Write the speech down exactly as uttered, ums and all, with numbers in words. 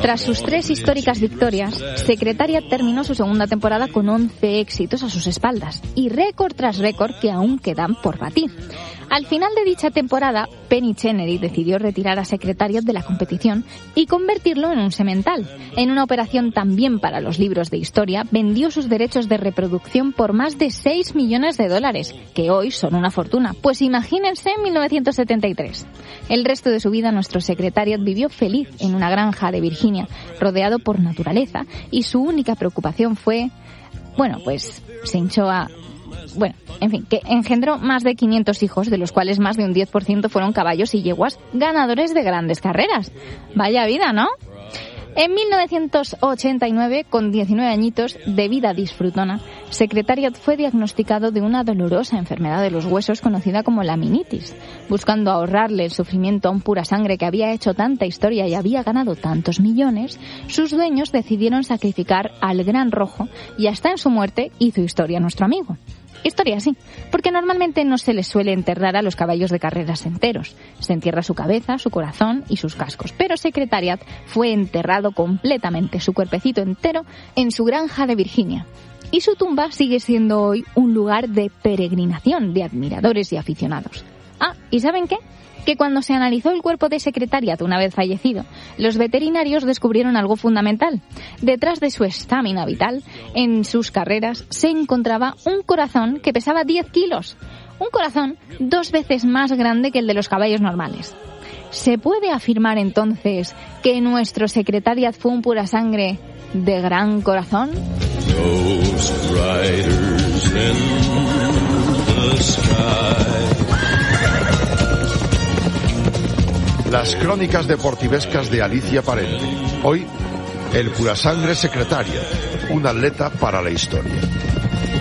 Tras sus tres históricas victorias, Secretariat terminó su segunda temporada con once éxitos a sus espaldas y récord tras récord que aún quedan por batir. Al final de dicha temporada, Penny Chenery decidió retirar a Secretariat de la competición y convertirlo en un semental. En una operación también para los libros de historia, vendió sus derechos de reproducción por más de seis millones de dólares, que hoy son una fortuna. Pues imagínense en mil novecientos setenta y tres. El resto de su vida, nuestro Secretariat vivió feliz en una granja de Virginia, rodeado por naturaleza, y su única preocupación fue, bueno, pues se hinchó a... Bueno, en fin, que engendró más de quinientos hijos, de los cuales más de un diez por ciento fueron caballos y yeguas ganadores de grandes carreras. Vaya vida, ¿no? En mil novecientos ochenta y nueve, con diecinueve añitos de vida disfrutona, Secretariat fue diagnosticado de una dolorosa enfermedad de los huesos conocida como laminitis. Buscando ahorrarle el sufrimiento a un pura sangre que había hecho tanta historia y había ganado tantos millones, sus dueños decidieron sacrificar al Gran Rojo y hasta en su muerte hizo historia nuestro amigo. Historia sí, porque normalmente no se les suele enterrar a los caballos de carreras enteros. Se entierra su cabeza, su corazón y sus cascos. Pero Secretariat fue enterrado completamente, su cuerpecito entero, en su granja de Virginia. Y su tumba sigue siendo hoy un lugar de peregrinación de admiradores y aficionados. Ah, ¿y saben qué? Que cuando se analizó el cuerpo de Secretariat una vez fallecido, los veterinarios descubrieron algo fundamental. Detrás de su estamina vital, en sus carreras, se encontraba un corazón que pesaba diez kilos. Un corazón dos veces más grande que el de los caballos normales. ¿Se puede afirmar entonces que nuestro Secretariat fue un pura sangre de gran corazón? Ghost riders in the sky. Las crónicas deportivescas de Alicia Parente. Hoy, el purasangre Secretariat, un atleta para la historia.